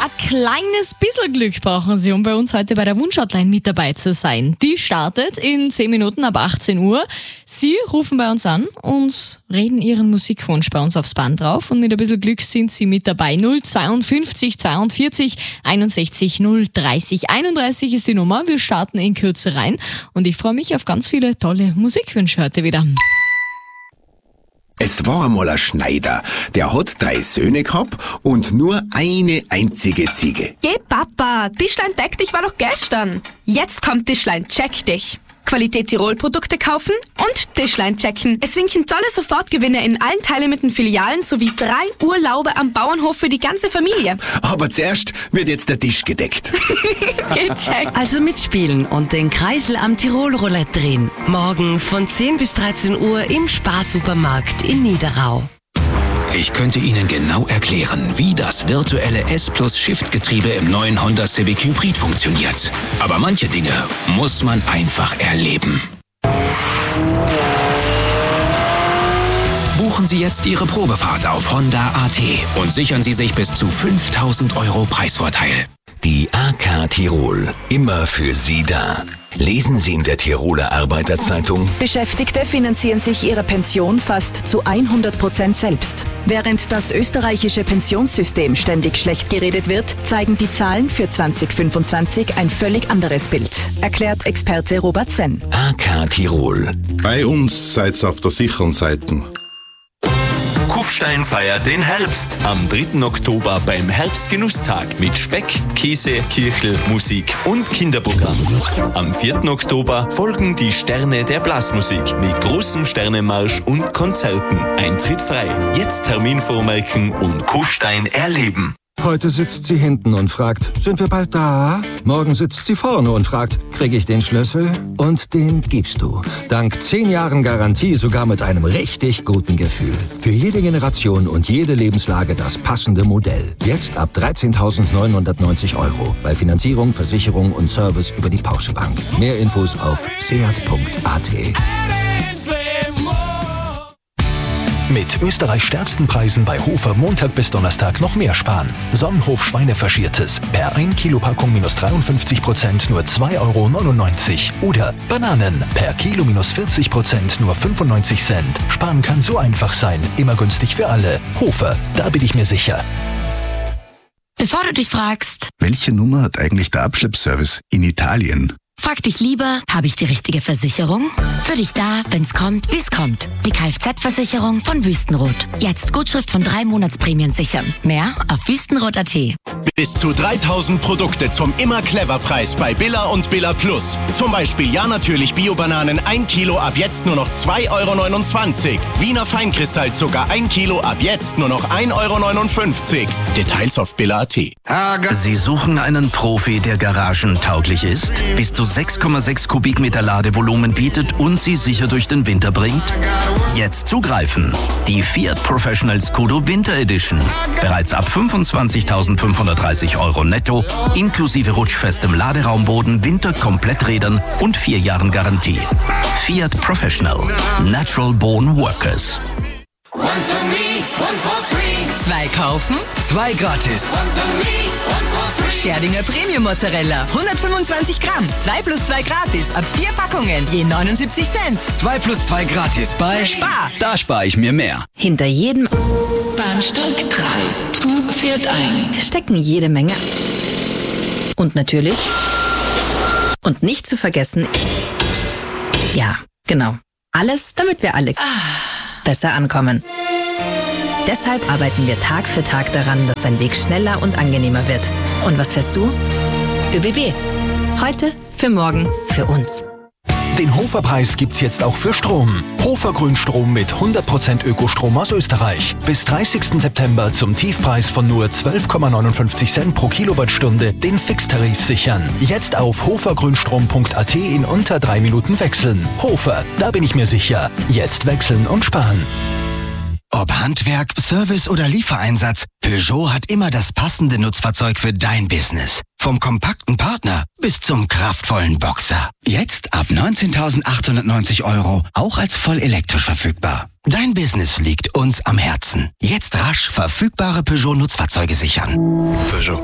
ein kleines bisschen Glück brauchen Sie, um bei uns heute bei der Wunschhotline mit dabei zu sein. Die startet in 10 Minuten ab 18 Uhr. Sie rufen bei uns an und reden Ihren Musikwunsch bei uns aufs Band drauf. Und mit ein bisschen Glück sind Sie mit dabei. 052 42 61 030 31 ist die Nummer. Wir starten in Kürze rein. Und ich freue mich auf ganz viele tolle Musikwünsche heute wieder. Es war einmal ein Schneider, der hat 3 Söhne gehabt und nur eine einzige Ziege. Geh Papa, Tischlein Deck dich war doch gestern. Jetzt kommt Tischlein Check dich. Qualität Tirol Produkte kaufen und Tischlein checken. Es winken tolle Sofortgewinne in allen teilnehmenden Filialen sowie 3 Urlaube am Bauernhof für die ganze Familie. Aber zuerst wird jetzt der Tisch gedeckt. Gecheckt. Also mitspielen und den Kreisel am Tirol-Roulette drehen. Morgen von 10 bis 13 Uhr im Sparsupermarkt in Niederau. Ich könnte Ihnen genau erklären, wie das virtuelle S-Plus-Shift-Getriebe im neuen Honda Civic Hybrid funktioniert. Aber manche Dinge muss man einfach erleben. Buchen Sie jetzt Ihre Probefahrt auf Honda.at und sichern Sie sich bis zu 5.000 € Preisvorteil. Die AK Tirol, immer für Sie da. Lesen Sie in der Tiroler Arbeiterzeitung: Beschäftigte finanzieren sich ihre Pension fast zu 100% selbst. Während das österreichische Pensionssystem ständig schlecht geredet wird, zeigen die Zahlen für 2025 ein völlig anderes Bild, erklärt Experte Robert Senn. AK Tirol. Bei uns seid's auf der sicheren Seite. Kufstein feiert den Herbst. Am 3. Oktober beim Herbstgenusstag mit Speck, Käse, Kirchel, Musik und Kinderprogramm. Am 4. Oktober folgen die Sterne der Blasmusik mit großem Sternemarsch und Konzerten. Eintritt frei. Jetzt Termin vormerken und Kufstein erleben. Heute sitzt sie hinten und fragt, sind wir bald da? Morgen sitzt sie vorne und fragt, kriege ich den Schlüssel? Und den gibst du. Dank 10 Jahren Garantie sogar mit einem richtig guten Gefühl. Für jede Generation und jede Lebenslage das passende Modell. Jetzt ab 13.990 €. Bei Finanzierung, Versicherung und Service über die Porsche Bank. Mehr Infos auf seat.at. Mit Österreichs stärksten Preisen bei Hofer Montag bis Donnerstag noch mehr sparen. Sonnenhof Schweinefaschiertes per 1 Kilo Packung minus 53% nur 2,99 €. Oder Bananen per Kilo minus 40% nur 95 Cent. Sparen kann so einfach sein, immer günstig für alle. Hofer, da bin ich mir sicher. Bevor du dich fragst, Welche Nummer hat eigentlich der Abschleppservice in Italien? frag dich lieber, habe ich die richtige Versicherung? Für dich da, wenn's kommt, wie's kommt. Die Kfz-Versicherung von Wüstenrot. Jetzt Gutschrift von 3 Monatsprämien sichern. Mehr auf wüstenrot.at. Bis zu 3.000 Produkte zum Immer-Clever-Preis bei Billa und Billa Plus. Zum Beispiel Ja natürlich Bio-Bananen 1 Kilo ab jetzt nur noch 2,29 €. Wiener Feinkristallzucker 1 Kilo ab jetzt nur noch 1,59 €. Details auf Billa.at. Sie suchen einen Profi, der garagentauglich ist, bis zu 6,6 Kubikmeter Ladevolumen bietet und Sie sicher durch den Winter bringt? Jetzt zugreifen! Die Fiat Professional Scudo Winter Edition. Bereits ab 25.530 € netto, inklusive rutschfestem Laderaumboden, Winterkompletträdern und 4 Jahren Garantie. Fiat Professional. Natural Born Workers. 2 kaufen, 2 gratis. Scherdinger Premium Mozzarella, 125 Gramm, 2 plus 2 gratis, ab 4 Packungen, je 79 Cent. 2 plus 2 gratis bei Spar. Da spare ich mir mehr. Hinter jedem Bahnsteig 3. Zug fährt ein. stecken jede Menge. Und natürlich, und nicht zu vergessen, ja, genau, alles, damit wir alle besser ankommen. Deshalb arbeiten wir Tag für Tag daran, dass dein Weg schneller und angenehmer wird. Und was fährst du? ÖBB. Heute, für morgen, für uns. Den Hofer-Preis gibt's jetzt auch für Strom. Hofer Grünstrom mit 100% Ökostrom aus Österreich. Bis 30. September zum Tiefpreis von nur 12,59 Cent pro Kilowattstunde den Fixtarif sichern. Jetzt auf hofergrünstrom.at in unter 3 Minuten wechseln. Hofer, da bin ich mir sicher. Jetzt wechseln und sparen. Ob Handwerk, Service oder Liefereinsatz, Peugeot hat immer das passende Nutzfahrzeug für dein Business. Vom kompakten Partner bis zum kraftvollen Boxer. Jetzt ab 19.890 €, auch als voll elektrisch verfügbar. Dein Business liegt uns am Herzen. Jetzt rasch verfügbare Peugeot-Nutzfahrzeuge sichern. Peugeot.